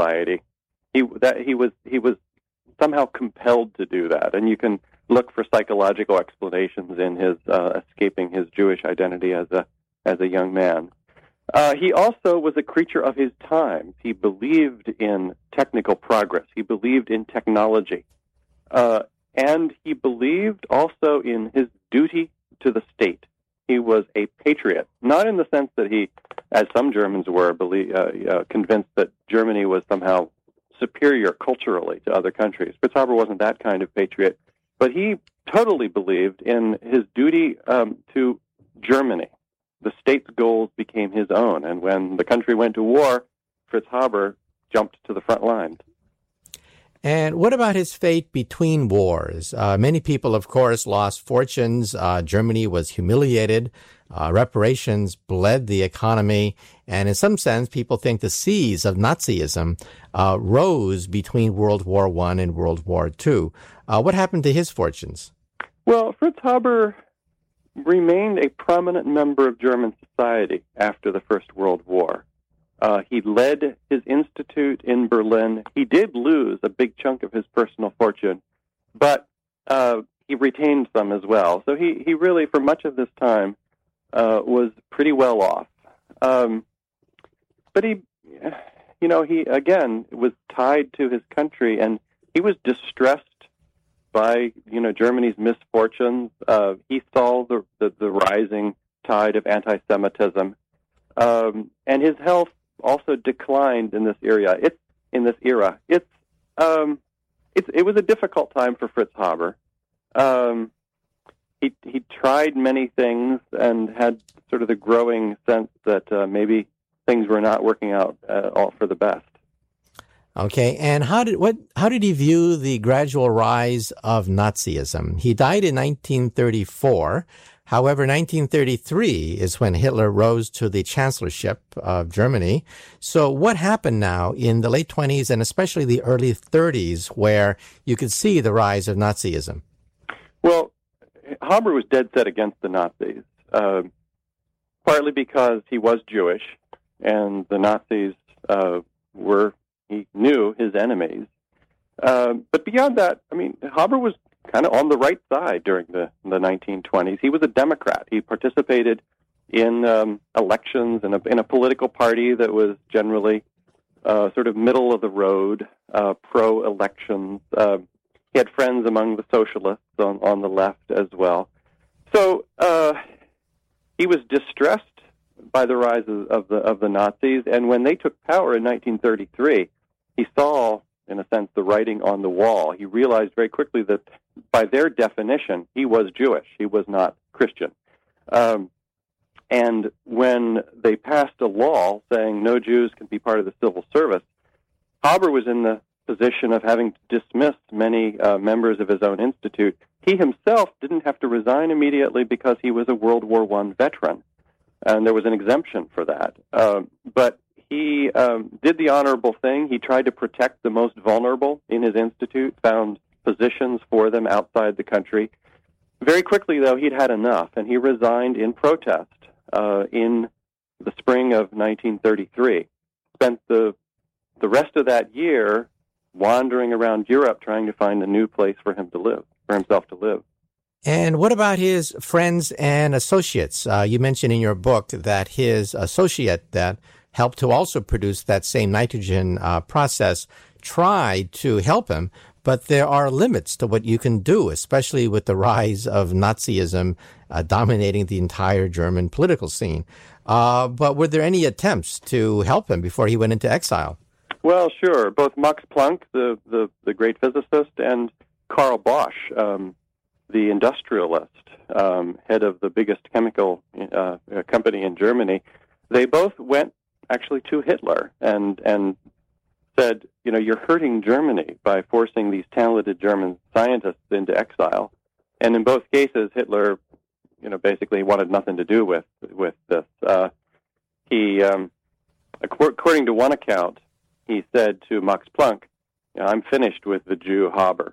society. He was somehow compelled to do that, and you can look for psychological explanations in his escaping his Jewish identity as a young man. He also was a creature of his times. He believed in technical progress. He believed in technology. And he believed also in his duty to the state. He was a patriot, not in the sense that he, as some Germans were, convinced that Germany was somehow superior culturally to other countries. Fritz Haber wasn't that kind of patriot, but he totally believed in his duty to Germany. The state's goals became his own, and when the country went to war, Fritz Haber jumped to the front lines. And what about his fate between wars? Many people, of course, lost fortunes. Germany was humiliated. Reparations bled the economy. And in some sense, people think the seas of Nazism rose between World War I and World War II. What happened to his fortunes? Well, Fritz Haber remained a prominent member of German society after the First World War. He led his institute in Berlin. He did lose a big chunk of his personal fortune, but he retained some as well. So he really, for much of this time, was pretty well off. But he again was tied to his country, and he was distressed by Germany's misfortunes. He saw the rising tide of anti-Semitism, and his health also declined in this era. It was a difficult time for Fritz Haber. He tried many things and had sort of the growing sense that maybe things were not working out all for the best. Okay, and how did he view the gradual rise of Nazism? He died in 1934. However, 1933 is when Hitler rose to the chancellorship of Germany. So what happened now in the late 20s and especially the early 30s where you could see the rise of Nazism? Well, Haber was dead set against the Nazis, partly because he was Jewish, and the Nazis were, he knew, his enemies. But beyond that, Haber was kind of on the right side during the 1920s. He was a Democrat. He participated in elections in a political party that was generally sort of middle of the road, pro-elections. He had friends among the socialists on the left as well. So he was distressed by the rise of the Nazis, and when they took power in 1933, he saw, in a sense, the writing on the wall. He realized very quickly that by their definition, he was Jewish. He was not Christian. And when they passed a law saying no Jews can be part of the civil service, Haber was in the position of having dismissed many members of his own institute. He himself didn't have to resign immediately because he was a World War I veteran, and there was an exemption for that. But he did the honorable thing. He tried to protect the most vulnerable in his institute, found positions for them outside the country. Very quickly, though, he'd had enough, and he resigned in protest in the spring of 1933. Spent the rest of that year wandering around Europe trying to find a new place for himself to live. And what about his friends and associates? You mentioned in your book that his associate that helped to also produce that same nitrogen process tried to help him, but there are limits to what you can do, especially with the rise of Nazism dominating the entire German political scene. But were there any attempts to help him before he went into exile? Well, sure. Both Max Planck, the great physicist, and Karl Bosch, the industrialist, head of the biggest chemical company in Germany, they both went actually to Hitler and said, you're hurting Germany by forcing these talented German scientists into exile. And in both cases, Hitler, basically wanted nothing to do with this. He, according to one account, he said to Max Planck, I'm finished with the Jew Haber.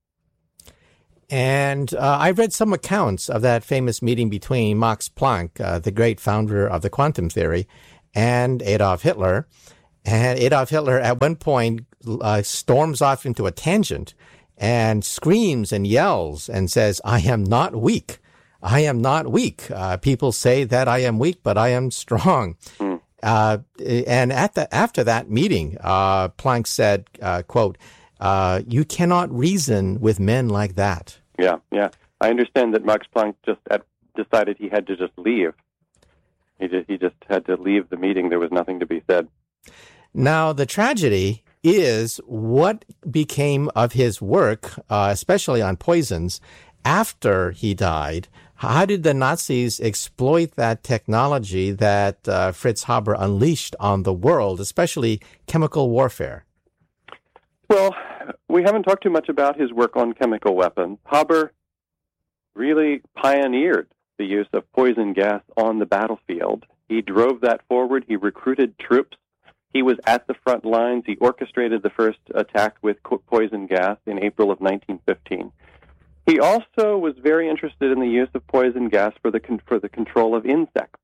And I've read some accounts of that famous meeting between Max Planck, the great founder of the quantum theory, and Adolf Hitler. And Adolf Hitler at one point storms off into a tangent and screams and yells and says, "I am not weak. I am not weak. People say that I am weak, but I am strong." And after that meeting, Planck said, quote, "You cannot reason with men like that." Yeah, yeah. I understand that Max Planck just decided he had to just leave. He just had to leave the meeting. There was nothing to be said. Now, the tragedy is what became of his work, especially on poisons, after he died. How did the Nazis exploit that technology that Fritz Haber unleashed on the world, especially chemical warfare? Well, we haven't talked too much about his work on chemical weapons. Haber really pioneered the use of poison gas on the battlefield. He drove that forward. He recruited troops. He was at the front lines. He orchestrated the first attack with poison gas in April of 1915. He also was very interested in the use of poison gas for the control of insects.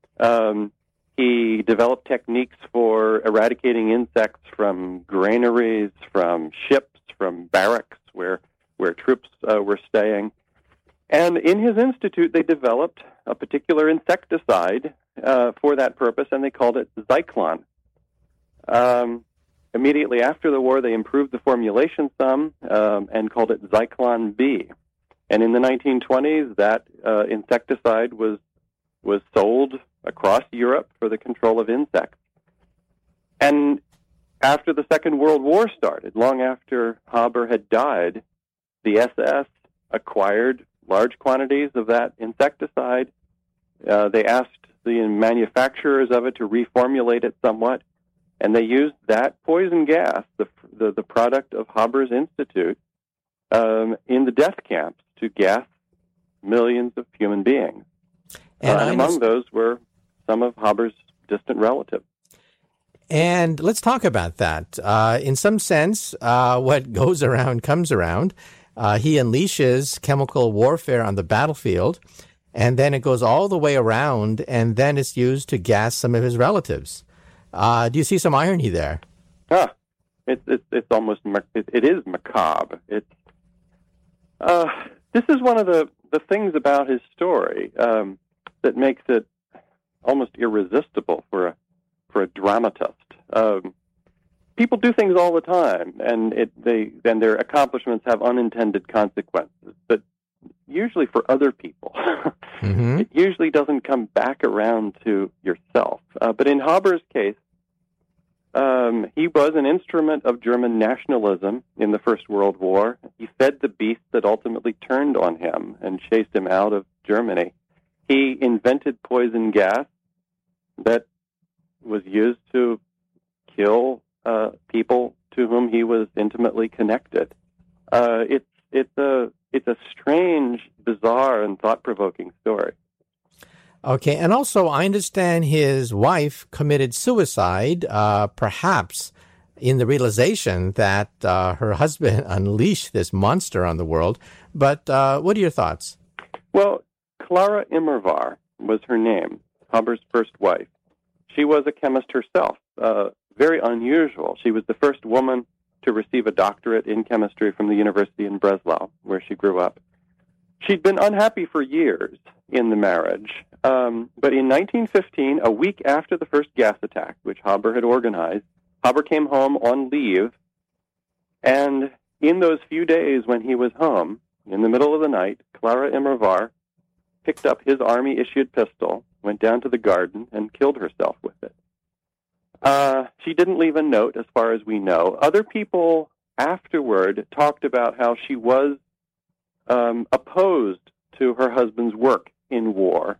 He developed techniques for eradicating insects from granaries, from ships, from barracks where troops were staying. And in his institute, they developed a particular insecticide for that purpose, and they called it Zyklon. Immediately after the war, they improved the formulation some and called it Zyklon B. And in the 1920s, that insecticide was sold across Europe for the control of insects. And after the Second World War started, long after Haber had died, the SS acquired large quantities of that insecticide. They asked the manufacturers of it to reformulate it somewhat, and they used that poison gas, the product of Haber's institute, in the death camps to gas millions of human beings. And among those were some of Haber's distant relatives. And let's talk about that. In some sense, what goes around comes around. He unleashes chemical warfare on the battlefield, and then it goes all the way around, and then it's used to gas some of his relatives. Do you see some irony there? It's almost it is macabre. This is one of the things about his story that makes it almost irresistible for a dramatist. People do things all the time, and their accomplishments have unintended consequences. But usually for other people, mm-hmm. It usually doesn't come back around to yourself. But in Haber's case, he was an instrument of German nationalism in the First World War. He fed the beast that ultimately turned on him and chased him out of Germany. He invented poison gas that was used to kill people to whom he was intimately connected. It's a strange, bizarre, and thought-provoking story. Okay, and also I understand his wife committed suicide, perhaps in the realization that her husband unleashed this monster on the world. But what are your thoughts? Well, Clara Immerwahr was her name, Haber's first wife. She was a chemist herself, very unusual. She was the first woman to receive a doctorate in chemistry from the University in Breslau, where she grew up. She'd been unhappy for years in the marriage, but in 1915, a week after the first gas attack, which Haber had organized, Haber came home on leave, and in those few days when he was home, in the middle of the night, Clara Immerwahr picked up his army-issued pistol, went down to the garden, and killed herself with it. She didn't leave a note, as far as we know. Other people afterward talked about how she was opposed to her husband's work in war.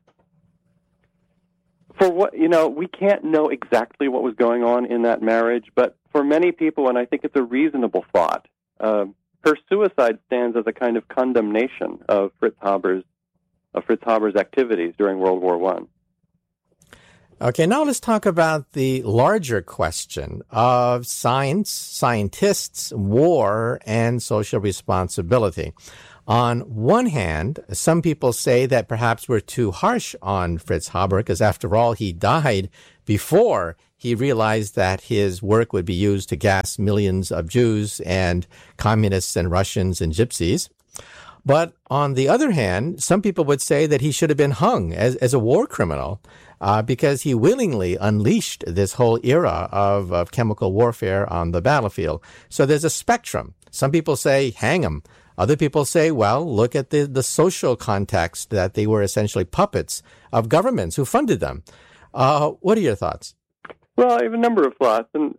For what, we can't know exactly what was going on in that marriage, but for many people, and I think it's a reasonable thought, her suicide stands as a kind of condemnation of Fritz Haber's activities during World War I. Okay, now let's talk about the larger question of science, scientists, war, and social responsibility. On one hand, some people say that perhaps we're too harsh on Fritz Haber because, after all, he died before he realized that his work would be used to gas millions of Jews and communists and Russians and gypsies. But on the other hand, some people would say that he should have been hung as a war criminal because he willingly unleashed this whole era of chemical warfare on the battlefield. So there's a spectrum. Some people say hang him. Other people say, well, look at the social context, that they were essentially puppets of governments who funded them. What are your thoughts? Well, I have a number of thoughts. And,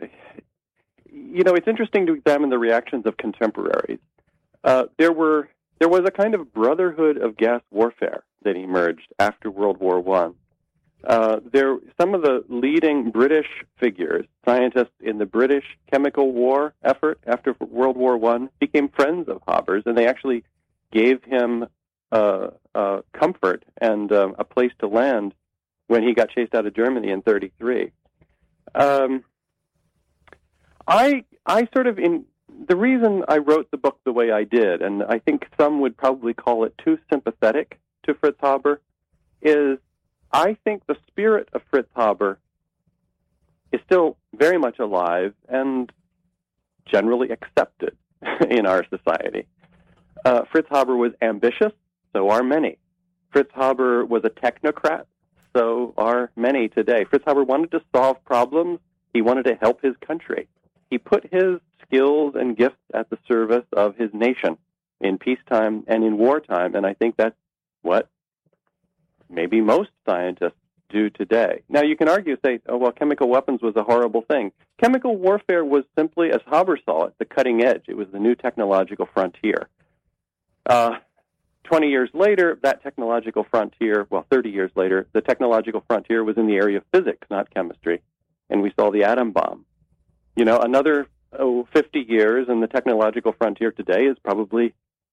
it's interesting to examine the reactions of contemporaries. There was a kind of brotherhood of gas warfare that emerged after World War I. Some of the leading British figures, scientists in the British chemical war effort after World War I, became friends of Haber's, and they actually gave him comfort and a place to land when he got chased out of Germany in 1933. The reason I wrote the book the way I did, and I think some would probably call it too sympathetic to Fritz Haber, is I think the spirit of Fritz Haber is still very much alive and generally accepted in our society. Fritz Haber was ambitious, so are many. Fritz Haber was a technocrat, so are many today. Fritz Haber wanted to solve problems. He wanted to help his country. He put his skills and gifts at the service of his nation in peacetime and in wartime, and I think that's what maybe most scientists do today. Now, you can argue, say, oh, well, chemical weapons was a horrible thing. Chemical warfare was simply, as Haber saw it, the cutting edge. It was the new technological frontier. 20 years later, that technological frontier, 30 years later, the technological frontier was in the area of physics, not chemistry, and we saw the atom bomb. Another 50 years, and the technological frontier today is probably,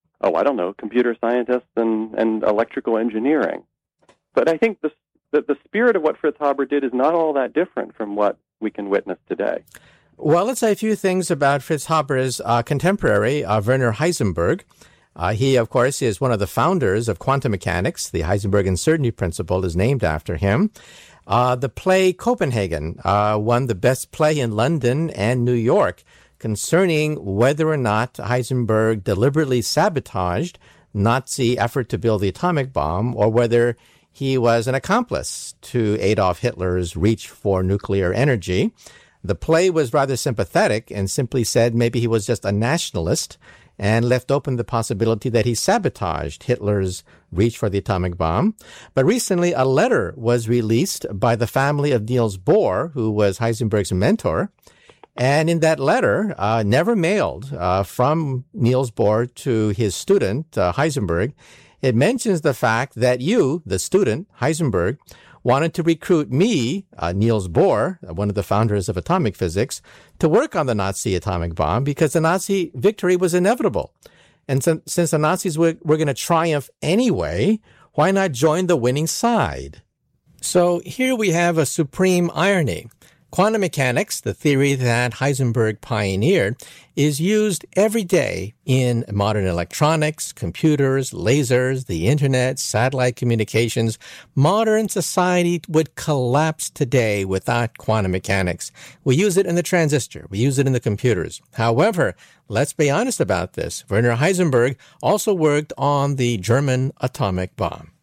computer scientists and electrical engineering. But I think the spirit of what Fritz Haber did is not all that different from what we can witness today. Well, let's say a few things about Fritz Haber's contemporary, Werner Heisenberg. He, of course, is one of the founders of quantum mechanics. The Heisenberg uncertainty principle is named after him. The play Copenhagen won the best play in London and New York concerning whether or not Heisenberg deliberately sabotaged Nazi effort to build the atomic bomb, or whether he was an accomplice to Adolf Hitler's reach for nuclear energy. The play was rather sympathetic and simply said maybe he was just a nationalist and left open the possibility that he sabotaged Hitler's reach for the atomic bomb. But recently, a letter was released by the family of Niels Bohr, who was Heisenberg's mentor. And in that letter, never mailed from Niels Bohr to his student, Heisenberg, it mentions the fact that you, the student, Heisenberg, wanted to recruit me, Niels Bohr, one of the founders of atomic physics, to work on the Nazi atomic bomb because the Nazi victory was inevitable. And since the Nazis were going to triumph anyway, why not join the winning side? So here we have a supreme irony. Quantum mechanics, the theory that Heisenberg pioneered, is used every day in modern electronics, computers, lasers, the internet, satellite communications. Modern society would collapse today without quantum mechanics. We use it in the transistor. We use it in the computers. However, let's be honest about this. Werner Heisenberg also worked on the German atomic bomb.